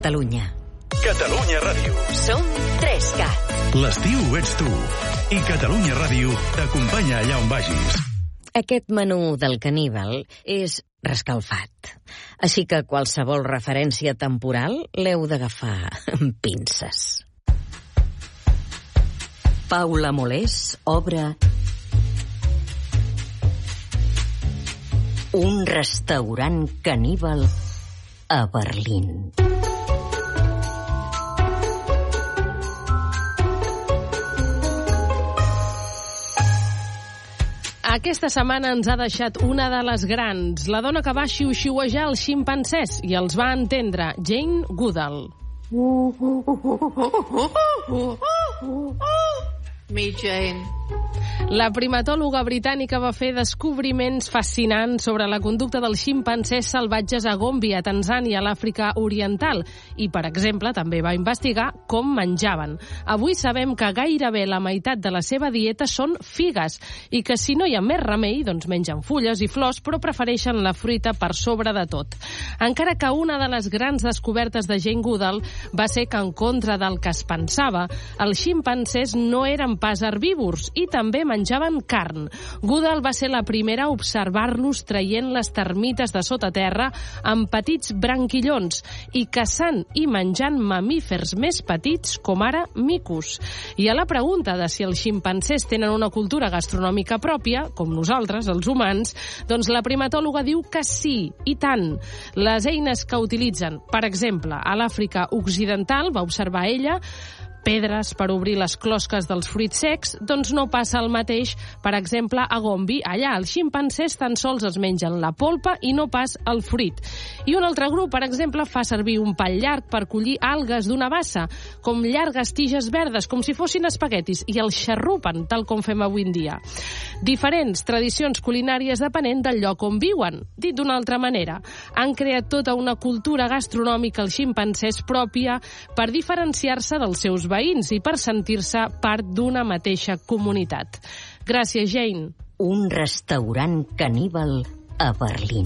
Catalunya. Catalunya Ràdio. Som 3CAT. L'estiu ets tu. I Catalunya Ràdio t'acompanya allà on vagis. Aquest menú del caníbal és rescalfat. Així que qualsevol referència temporal l'heu d'agafar amb pinces. Paula Molés obre un restaurant caníbal a Berlín. Aquesta setmana ens ha deixat una de les grans, la dona que va xiu-xiuejar els ximpanzés i els va entendre, Jane Goodall. Me, Jane. La primatòloga britànica va fer descobriments fascinants sobre la conducta dels ximpanzés salvatges a Gombe, a Tanzània, a l'Àfrica Oriental. I, per exemple, també va investigar com menjaven. Avui sabem que gairebé la meitat de la seva dieta són figues i que si no hi ha més remei, doncs mengen fulles i flors, però prefereixen la fruita per sobre de tot. Encara que una de les grans descobertes de Jane Goodall va ser que, en contra del que es pensava, els ximpanzés no eren pas herbívors i també menjaven carn. Goodall va ser la primera a observar-los traient les termites de sota terra amb petits branquillons i caçant i menjant mamífers més petits com ara micos. I a la pregunta de si els ximpanzés tenen una cultura gastronòmica pròpia, com nosaltres, els humans, doncs la primatòloga diu que sí, i tant. Les eines que utilitzen, per exemple, a l'Àfrica Occidental, va observar ella, pedres per obrir les closques dels fruits secs, doncs no passa el mateix, per exemple, a Gombe. Allà els ximpanzés tan sols es mengen la polpa i no pas el fruit. I un altre grup, per exemple, fa servir un pal llarg per collir algues d'una bassa, com llargues tiges verdes, com si fossin espaguetis, i els xarrupen, tal com fem avui en dia. Diferents tradicions culinàries depenent del lloc on viuen. Dit d'una altra manera, han creat tota una cultura gastronòmica els ximpanzés pròpia per diferenciar-se dels seus veïns i per sentir-se part d'una mateixa comunitat. Gràcies, Jane. Un restaurant caníbal a Berlín.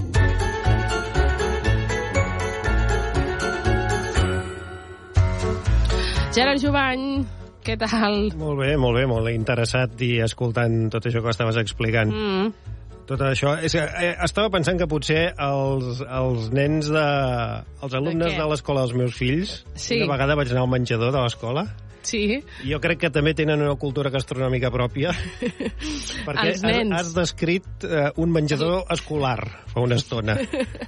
Gerard Jovany, què tal? Molt bé, molt interessat i escoltant tot això que estaves explicant. Tot això, és que estava pensant que potser els nens els alumnes de l'escola dels meus fills, sí. Una vegada vaig anar al menjador de l'escola. Sí. Jo crec que també tenen una cultura gastronòmica pròpia, perquè has descrit un menjador escolar fa una estona.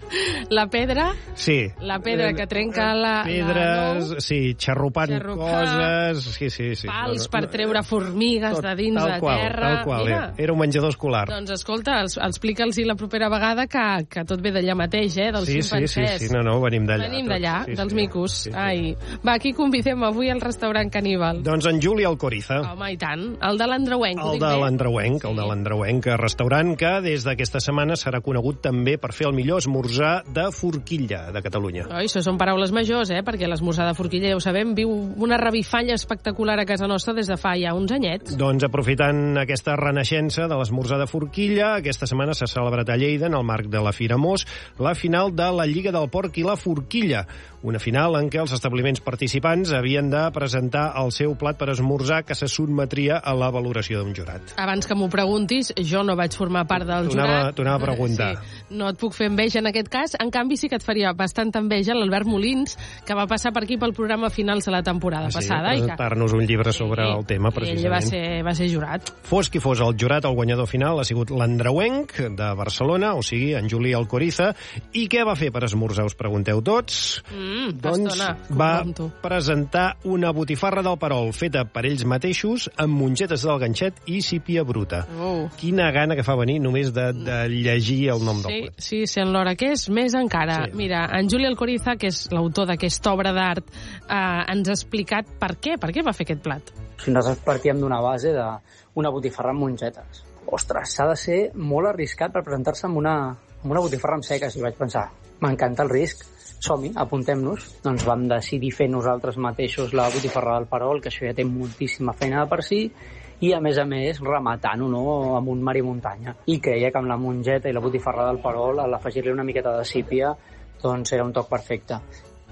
La pedra? Sí. La pedra que trenca la... Pedres, sí, xarrupant coses... Sí. Pals per treure formigues de dins de terra. Tal qual, era un menjador escolar. Doncs escolta, explica'ls-hi la propera vegada que tot ve d'allà mateix, dels ximpanzés. Sí, no, venim d'allà. Venim d'allà, dels micos. Ai. Va, aquí convidem avui al restaurant caníbal. Doncs en Juli Alcoriza. Home, i tant. El de l'Andreuenc. El de l'Andreuenc, restaurant que des d'aquesta setmana serà conegut també per fer el millor esmorzar de forquilla de Catalunya. Això són paraules majors, perquè l'esmorzar de forquilla, ja ho sabem, viu una revifalla espectacular a casa nostra des de fa ja uns anyets. Doncs aprofitant aquesta renaixença de l'esmorzar de forquilla, aquesta setmana s'ha celebrat a Lleida, en el marc de la Fira Mos, la final de la Lliga del Porc i la Forquilla, una final en què els establiments participants havien de presentar el seu plat per esmorzar que se sotmetria a la valoració d'un jurat. Abans que m'ho preguntis, jo no vaig formar part del jurat. T'ho anava a preguntar. Sí, no et puc fer enveja en aquest cas. En canvi, sí que et faria bastanta enveja l'Albert Molins, que va passar per aquí pel programa Finals de la temporada passada. Sí, presentar-nos un llibre sobre el tema, precisament. Ell va ser jurat. Fos qui fos el jurat, el guanyador final ha sigut l'Andreuenc de Barcelona, o sigui, en Juli Alcoriza. I què va fer per esmorzar, us pregunteu tots? Doncs va presentar una botifarra del Perol feta per ells mateixos amb mongetes del ganxet i sípia bruta. Quina gana que fa venir només de llegir el nom del plat. Sí, en l'hora que és, més encara. Sí. Mira, en Juli Alcoriza, que és l'autor d'aquesta obra d'art, ens ha explicat per què va fer aquest plat. Nosaltres partíem d'una base d'una botifarra amb mongetes. Ostres, s'ha de ser molt arriscat per presentar-se amb una botifarra amb seques. I vaig pensar, m'encanta el risc. Som-hi, apuntem-nos. Doncs vam decidir fer nosaltres mateixos la botifarra del Perol, que això ja té moltíssima feina de per si, i a més rematant-ho amb un mar i muntanya. I creia que amb la mongeta i la botifarra del Perol, a l'afegir-li una miqueta de sípia, doncs era un toc perfecte.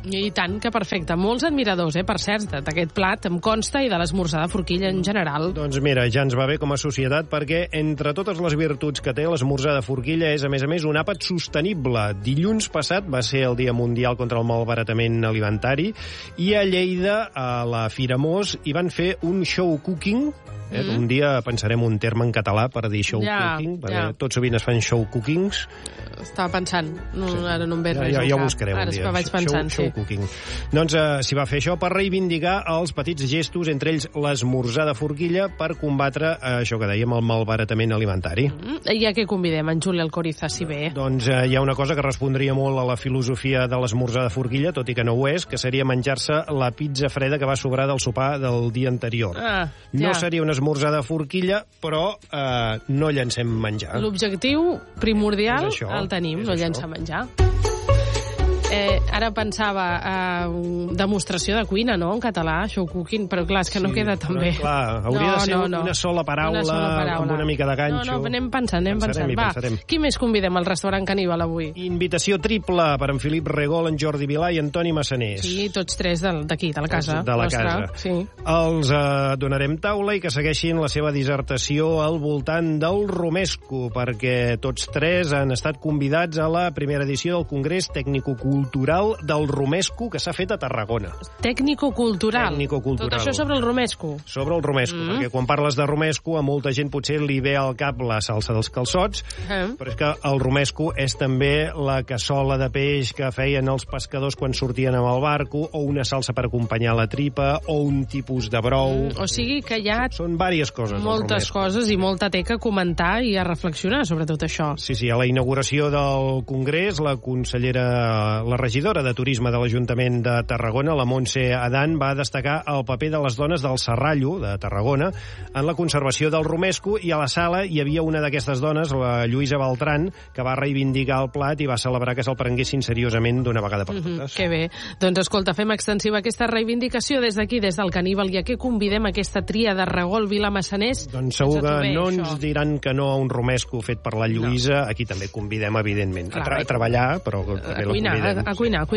I tant, que perfecte. Molts admiradors, per cert, d'aquest plat, em consta, i de l'esmorzar de forquilla en general. Doncs mira, ja ens va bé com a societat, perquè entre totes les virtuts que té l'esmorzar de forquilla és, a més, un àpat sostenible. Dilluns passat va ser el Dia Mundial contra el Malbaratament Alimentari, i a Lleida, a la Fira Mos, hi van fer un show cooking. Un dia pensarem un terme en català per dir show cooking, perquè tot sovint es fan show cookings. Estava pensant, ara no em ve res. Ja ho buscareu un dia. Ara vaig pensant, show cooking. Doncs s'hi va fer això per reivindicar els petits gestos, entre ells l'esmorzar de forquilla, per combatre això que dèiem, el malbaratament alimentari. I a què convidem en Juli Alcoriza, si bé? Doncs hi ha una cosa que respondria molt a la filosofia de l'esmorzar de forquilla, tot i que no ho és, que seria menjar-se la pizza freda que va sobrar del sopar del dia anterior. No seria un esmorzar de forquilla, però no llancem menjar. L'objectiu primordial el tenim, no llançar menjar. Ara pensava demostració de cuina, no?, en català, show cooking, però clar, és que no queda tan bé. Clar, hauria de ser una sola paraula amb una mica de ganxo. No, anem pensant. Va, qui més convidem al restaurant Caníbal avui? Invitació triple per en Felip Regol, en Jordi Vilà i Antoni Massanés. Sí, tots tres d'aquí, de la casa. De la casa. Sí. Els donarem taula i que segueixin la seva dissertació al voltant del romesco, perquè tots tres han estat convidats a la primera edició del Congrés Tècnico-Cultural del romesco que s'ha fet a Tarragona. Tècnico-cultural. Tot això sobre el romesco. Sobre el romesco, perquè quan parles de romesco a molta gent potser li ve al cap la salsa dels calçots, però és que el romesco és també la cassola de peix que feien els pescadors quan sortien amb el barco, o una salsa per acompanyar la tripa, o un tipus de brou. O sigui que hi ha... Són diverses coses. Moltes coses i molta teca a comentar i a reflexionar sobre tot això. Sí, a la inauguració del Congrés, la regidora de Turisme de l'Ajuntament de Tarragona, la Montse Adan, va destacar el paper de les dones del Serrallo, de Tarragona, en la conservació del romesco, i a la sala hi havia una d'aquestes dones, la Lluïsa Beltran, que va reivindicar el plat i va celebrar que se'l prenguessin seriosament d'una vegada per totes. Que bé. Doncs escolta, fem extensiva aquesta reivindicació des d'aquí, des del Caníbal, i a què convidem aquesta tria de Regol, Vilà, Massanés? Doncs segur que no ens diran que no a un romesco fet per la Lluïsa. Aquí també convidem, evidentment, a treballar, però també la convidem. A cuinar.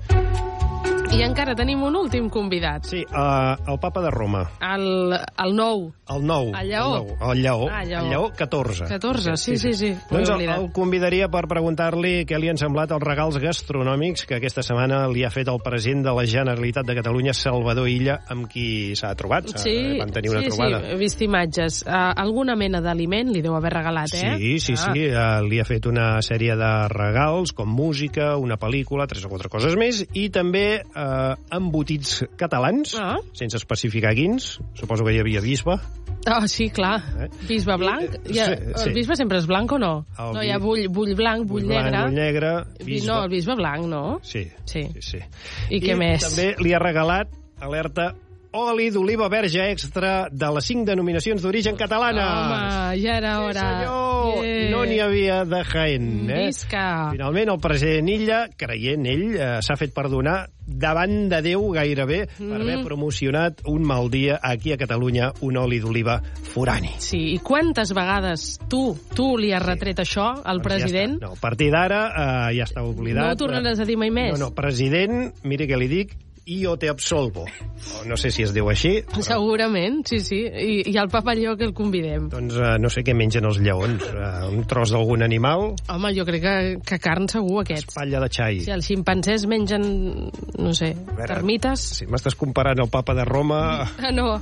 I encara tenim un últim convidat. Sí, el papa de Roma. El nou. El nou. El lleó. El lleó 14. 14, sí. Doncs el convidaria per preguntar-li què li han semblat els regals gastronòmics que aquesta setmana li ha fet el president de la Generalitat de Catalunya, Salvador Illa, amb qui s'ha trobat. Van tenir una trobada. Sí, he vist imatges. Alguna mena d'aliment li deu haver regalat, Sí. Li ha fet una sèrie de regals, com música, una pel·lícula, 3 o 4 coses més, i també embotits catalans, sense especificar quins. Suposo que hi havia bisbe. Sí, clar. Bisbe blanc. El bisbe sempre és blanc o no? No, hi ha bull blanc, bull negre. Bull negre, bisbe. No, el bisbe blanc, no? Sí. I què més? També li ha regalat, alerta, oli d'oliva verge extra de les 5 denominacions d'origen catalana. Home, ja era hora. Sí, senyor! No n'hi havia de Jaén. Visca! Finalment, el president Illa, creient ell, s'ha fet perdonar davant de Déu gairebé per haver promocionat un mal dia aquí a Catalunya, un oli d'oliva forani. Sí, i quantes vegades tu li has retret això al president? Ja no, a partir d'ara ja està oblidat. No ho tornaràs a dir mai més? No, president, miri què li dic, io te absolvo. No sé si es diu així. Però... Segurament, sí. I el papa lleó que el convidem. Doncs no sé què mengen els lleons. Un tros d'algun animal? Home, jo crec que carn segur, aquests. Espatlla de xai. Si els ximpanzés mengen, no sé, termites... Si m'estàs comparant el papa de Roma... No.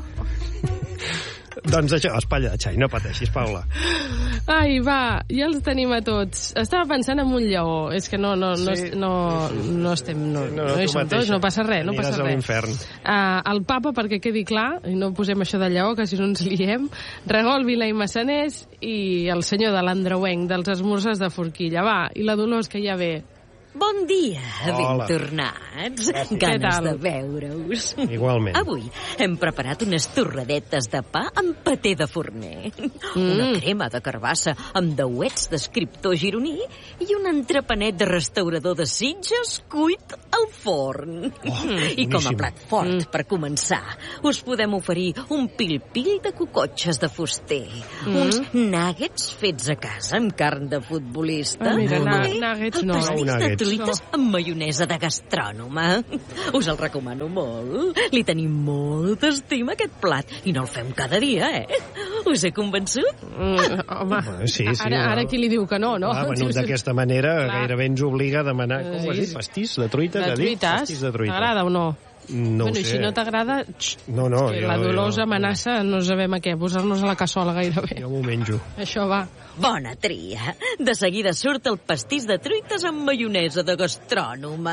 Doncs això, espatlla de xai, no pateixis, Paula. Ai, va, ja els tenim a tots. Estava pensant en un lleó. És que no estem... No hi som tots, no passa res. Aniràs a l'infern. El papa, perquè quedi clar, i no posem això de lleó, que si no ens liem, Regol, Vilà i Massanés, i el senyor de l'Andreuenc, dels esmorzars de forquilla. Va, i la Dolors, que ja ve. Bon dia, ben tornats. Ganes de veure-us. Igualment. Avui hem preparat unes torradetes de pa amb paté de forner, una crema de carbassa amb dauets d'escriptor gironí i un entrepanet de restaurador de Sitges cuit al forn. I com a plat fort, per començar, us podem oferir un pil-pil de cocotxes de fuster, uns nuggets fets a casa amb carn de futbolista, Mira, nuggets no. El pastís de truites amb maionesa de gastrònoma. Us el recomano molt. Li tenim molta estima, aquest plat. I no el fem cada dia, Us he convençut? Home, sí, ara qui li diu que no, no? Venut d'aquesta manera, gairebé ens obliga a demanar, com ho has dit, pastís de truita? De truites? T'agrada o no? No ho sé. I si no t'agrada, la Dolors amenaça, no sabem a què, posar-nos a la cassola gairebé. Jo m'ho menjo. Això va. Bona tria. De seguida surt el pastís de truites amb maionesa de gastrònoma.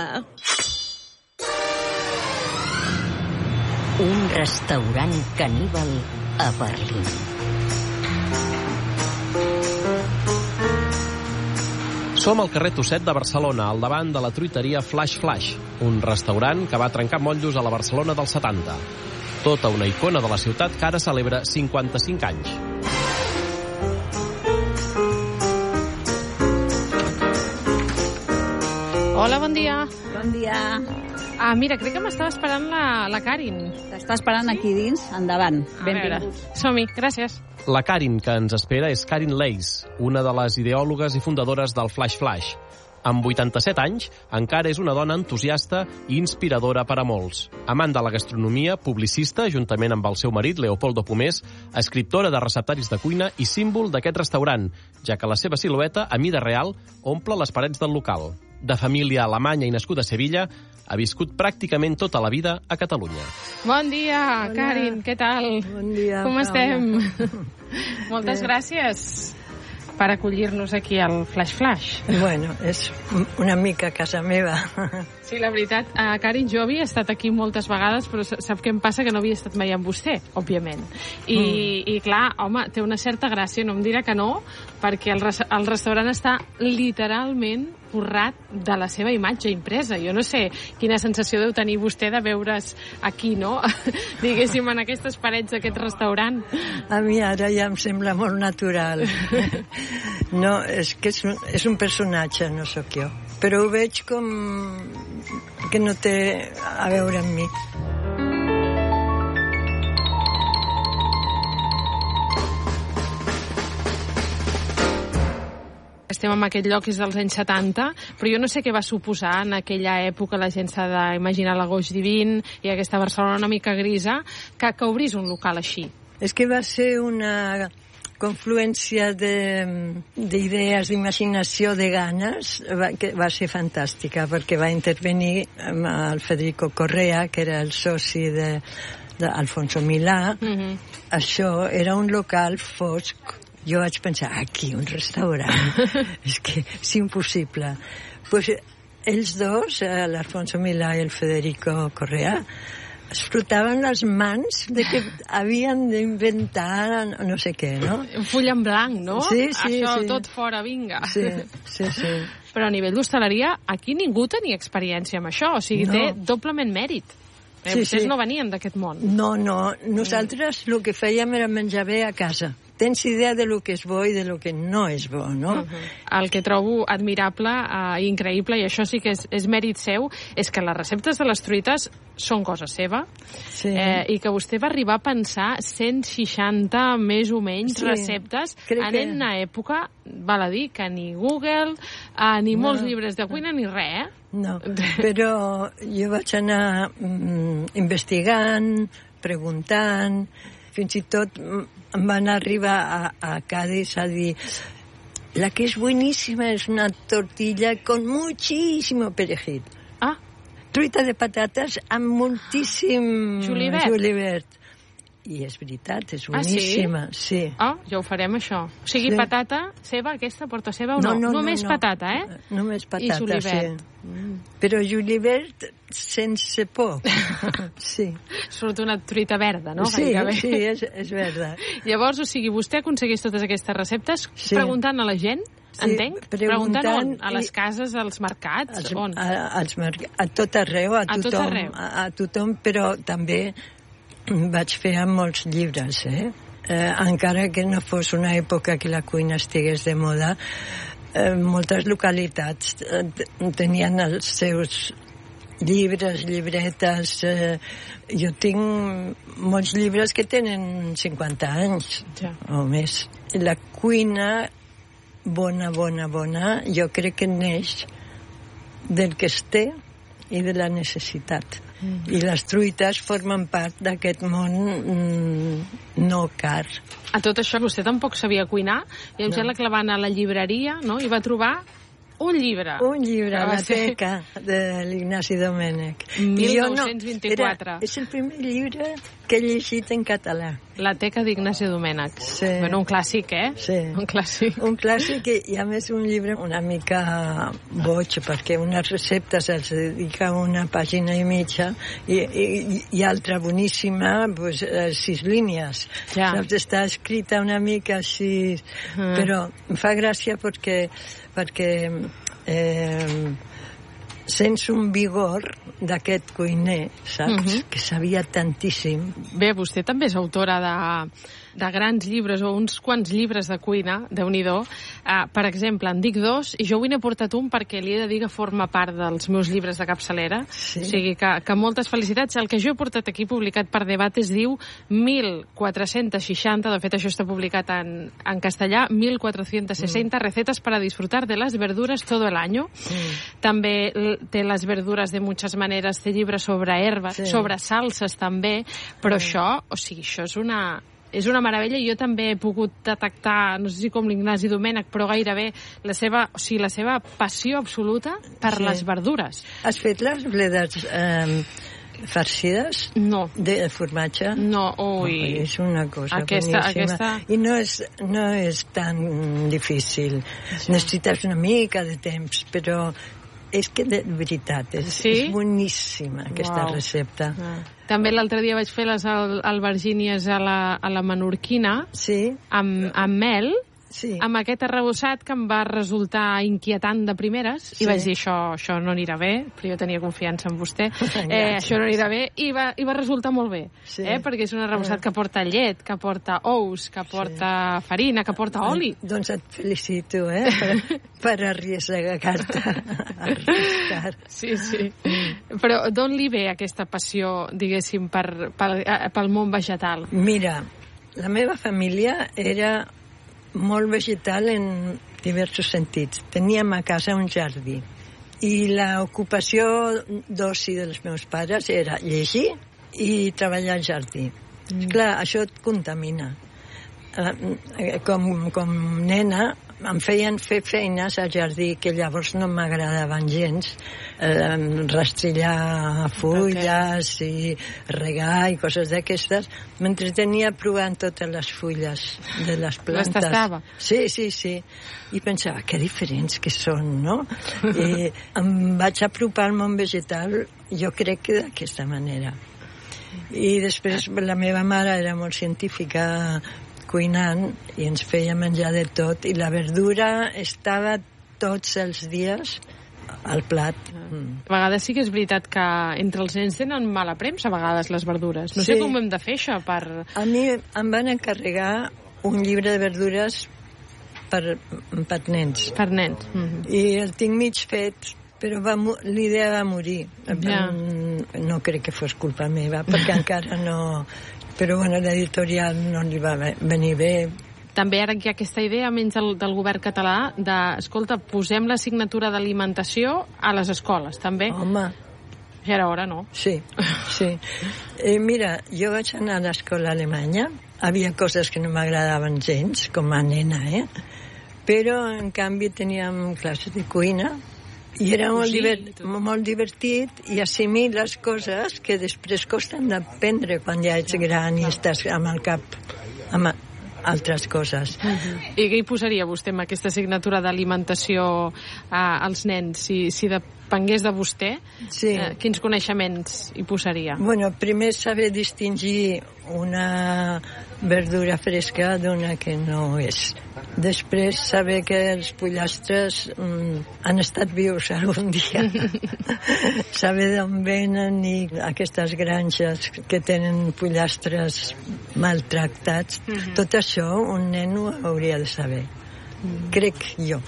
Un restaurant caníbal a Berlín. Som al carrer Tosset de Barcelona, al davant de la truiteria Flash Flash, un restaurant que va trencar motllos a la Barcelona dels 70. Tota una icona de la ciutat que ara celebra 55 anys. Hola, bon dia. Bon dia. Mira, crec que m'estava esperant la Karin. T'està esperant aquí dins? Endavant. Benvinguts. Som-hi, gràcies. La Karin que ens espera és Karin Leis, una de les ideòlogues i fundadores del Flash Flash. Amb 87 anys, encara és una dona entusiasta i inspiradora per a molts. Amant de la gastronomia, publicista, juntament amb el seu marit, Leopoldo Pomés, escriptora de receptaris de cuina i símbol d'aquest restaurant, ja que la seva silueta, a mida real, omple les parets del local. De família alemanya i nascuda a Sevilla, ha viscut pràcticament tota la vida a Catalunya. Bon dia, Karin, què tal? Bon dia. Com estem? Moltes gràcies per acollir-nos aquí al Flash Flash. Bueno, és una mica casa meva. Sí, la veritat, Karin, jo havia estat aquí moltes vegades, però sap què em passa? Que no havia estat mai amb vostè, òbviament. I clar, home, té una certa gràcia, no em dirà que no, perquè el restaurant està literalment forrat de la seva imatge impresa. Jo no sé quina sensació deu tenir vostè de veure's aquí, no? Diguéssim, en aquestes parets d'aquest restaurant. A mi ara ja em sembla molt natural. No, és que és un personatge, no sóc jo. Però ho veig com que no té a veure amb mi. Estem en aquest lloc, és dels anys 70, però jo no sé què va suposar en aquella època, la gent s'ha d'imaginar l'agost divin i aquesta Barcelona una mica grisa, que obrís un local així. És que va ser una confluència d'idees, d'imaginació, de ganes, que va ser fantàstica, perquè va intervenir el Federico Correa, que era el soci d'Alfonso Milà. Això era un local fosc. Jo vaig pensar, aquí, un restaurant, és que és impossible. Pues ells dos, l'Alfonso Milà i el Federico Correa, es frotaven les mans de que havien d'inventar no sé què, no? Un full en blanc, no? Sí, això sí. tot fora, vinga. Sí. Però a nivell d'hostaleria, aquí ningú tenia experiència amb això, o sigui, té doblement mèrit. Vostès no venien d'aquest món. No, nosaltres el que fèiem era menjar bé a casa. Tens idea de lo que és bo i de lo que no és bo, no? El que trobo admirable i increïble, i això sí que és mèrit seu, és que les receptes de les truites són cosa seva, i que vostè va arribar a pensar 160 més o menys receptes en una època, val a dir, que ni Google, ni molts llibres de cuina, ni res, No, però jo vaig anar investigant, preguntant, fins i tot em van arribar a Cádiz a dir la que és buenísima és una tortilla con muchísimo perejil. Truita de patates amb moltíssim julivert. I és veritat, és boníssima. Sí? Ja ho farem, això. O sigui, patata ceba, aquesta porta ceba o no? Només patata, Només patata, i julivert. Però julivert sense por. Sí. Surt una truita verda, no? Sí, és verda. Llavors, o sigui, vostè aconsegueix totes aquestes receptes preguntant a la gent? Entenc? Preguntant on? A les cases, als mercats? On? A tot arreu, a tothom, però també vaig fer amb molts llibres, encara que no fos una època que la cuina estigués de moda, moltes localitats tenien els seus llibres, llibretes. Jo tinc molts llibres que tenen 50 anys o més. La cuina bona, jo crec que neix del que es té i de la necessitat. I les truites formen part d'aquest món no car. A tot això vostè tampoc sabia cuinar i em sembla que la va anar a la llibreria, no?, i va trobar un llibre. Un llibre, La Teca, de l'Ignasi Domènech. 1924. És el primer llibre que he llegit en català. La Teca d'Ignasi Domènech. Sí. Bueno, un clàssic, Sí. Un clàssic. Un clàssic i a més un llibre una mica boig, perquè unes receptes els dedica una pàgina i mitja i altra boníssima, pues, 6 línies. Ja. Saps? Està escrita una mica així, però em fa gràcia perquè sents un vigor d'aquest cuiner, saps? Que sabia tantíssim. Bé, vostè també és autora de grans llibres o uns quants llibres de cuina, Déu-n'hi-do. Per exemple, en dic 2 i jo avui n'he portat un perquè li he de dir que forma part dels meus llibres de capçalera. Sí. O sigui que moltes felicitats. El que jo he portat aquí publicat per Debat es diu 1460, de fet això està publicat en castellà, 1460 recetas para disfrutar de las verduras todo el año. També té les verdures de muchas maneres, té llibres sobre herbes, sobre salses també, però això, o sigui, això és una meravella. Jo també he pogut detectar, no sé si com l'Ignasi Domènech, però gairebé la seva passió absoluta per les verdures. Has fet les bledes farcides? No. De formatge? No, ui. És una cosa boníssima. I no és tan difícil. Necessites una mica de temps, però és que de veritat és boníssima aquesta recepta. També l'altre dia vaig fer les albergínies a la menorquina amb mel, amb aquest arrebossat que em va resultar inquietant de primeres i vaig dir, això no anirà bé, però jo tenia confiança en vostè, això no anirà bé, i va resultar molt bé, perquè és un arrebossat que porta llet, que porta ous, que porta farina, que porta oli. Doncs et felicito, per arriscar-te. Sí. Però d'on li ve aquesta passió, diguéssim, pel món vegetal? Mira, la meva família era molt vegetal en diversos sentits. Teníem a casa un jardí i l'ocupació d'oci dels meus pares era llegir i treballar al jardí. Clar, això et contamina. Com nena em feien fer feines al jardí que llavors no m'agradaven gens, rastrillar fulles i regar i coses d'aquestes. M'entretenia provant totes les fulles de les plantes. Les tastava? Sí. I pensava, que diferents que són, no? I em vaig apropar al món vegetal, jo crec que d'aquesta manera. I després la meva mare era molt científica cuinant i ens feia menjar de tot i la verdura estava tots els dies al plat. A vegades sí que és veritat que entre els nens tenen mala premsa a vegades les verdures. No sé com hem de fer això per... A mi em van encarregar un llibre de verdures per nens. Per nens. I el tinc mig fet, però l'idea va morir. No crec que fos culpa meva, perquè encara no... Però bueno, l'editorial no li va venir bé. També ara hi ha aquesta idea menys del govern català de, escolta, posem l'assignatura d'alimentació a les escoles, també. Home. Ja era hora, no? Sí. Mira, jo vaig anar a l'escola alemanya, havia coses que no m'agradaven gens, com a nena, però en canvi teníem classes de cuina, i era molt divertit i assimiles coses que després costen d'aprendre quan ja ets gran i estàs amb el cap amb altres coses. I què hi posaria vostè amb aquesta assignatura d'alimentació als nens? Si depengués de vostè, quins coneixements hi posaria? Bueno, primer saber distingir una verdura fresca d'una que no és. Després saber que els pollastres han estat vius algun dia. Saber d'on venen i aquestes granges que tenen pollastres maltractats. Tot això un nen ho hauria de saber. Crec jo.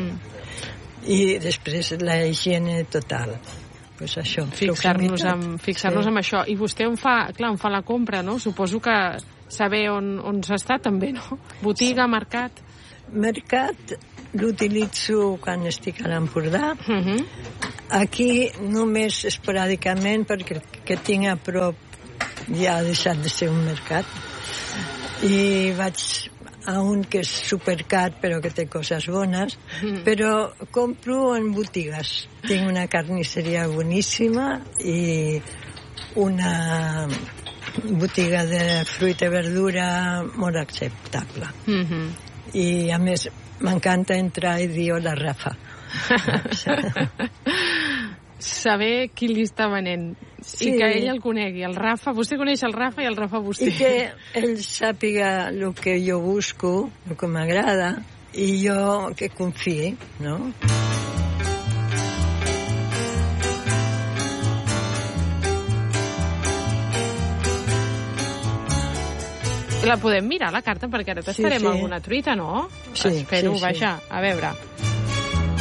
I després la higiene total. Pues això, fixar-nos amb això. I vostè on fa la compra, no? Suposo que saber on s'està també, no? Botiga, mercat... Mercat l'utilitzo quan estic a l'Empordà. Aquí només esporàdicament, perquè el que tinc a prop ja ha deixat de ser un mercat. I vaig a un que és supercar, però que té coses bones, però compro en botigues. Tinc una carnisseria boníssima i una botiga de fruita i verdura molt acceptable. I, a més, m'encanta entrar i dir hola, Rafa. Saber qui li està venent i que ell el conegui, el Rafa. Vostè coneix el Rafa i el Rafa vostè. I que ell sàpiga el que jo busco, el que m'agrada, i jo que confiï, no? La podem mirar, la carta? Perquè ara tastarem alguna truita, no? Sí. Espero, vaja, a veure.